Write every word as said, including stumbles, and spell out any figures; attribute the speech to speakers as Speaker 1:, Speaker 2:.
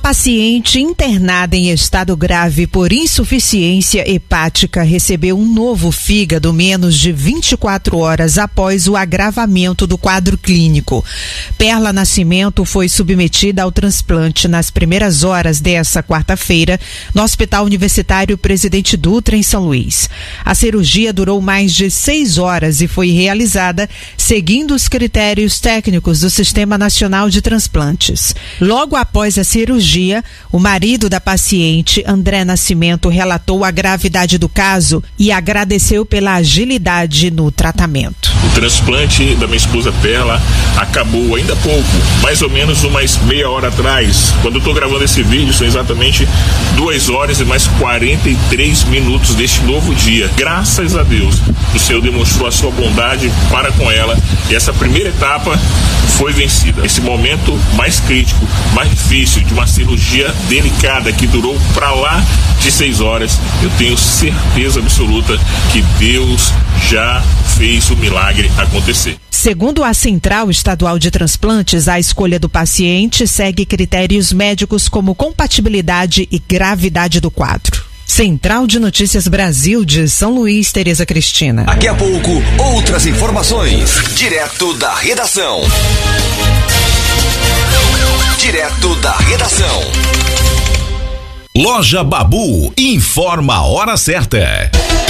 Speaker 1: paciente internada em estado grave por insuficiência hepática recebeu um novo fígado menos de vinte e quatro horas após o agravamento do quadro clínico. Perla Nascimento foi submetida ao transplante nas primeiras horas dessa quarta-feira no Hospital Universitário Presidente Dutra, em São Luís. A cirurgia durou mais de seis horas e foi realizada seguindo os critérios técnicos do Sistema Nacional de Transplantes. Logo após a cirurgia, o marido da paciente, André Nascimento, relatou a gravidade do caso e agradeceu pela agilidade no tratamento.
Speaker 2: O transplante da minha esposa Perla acabou ainda há pouco, mais ou menos umas meia hora atrás. Quando eu estou gravando esse vídeo, são exatamente duas horas e mais quarenta e três minutos deste novo dia. Graças a Deus, o Senhor demonstrou a sua bondade para com ela e essa primeira etapa foi vencida. Esse momento mais crítico, mais difícil, de uma cirurgia delicada que durou para lá de seis horas, eu tenho certeza absoluta que Deus já fez o milagre acontecer.
Speaker 1: Segundo a Central Estadual de Transplantes, a escolha do paciente segue critérios médicos como compatibilidade e gravidade do quadro. Central de Notícias Brasil de São Luís, Tereza Cristina.
Speaker 3: Daqui a pouco, outras informações, direto da redação. Direto da redação.
Speaker 4: Loja Babu informa a hora certa.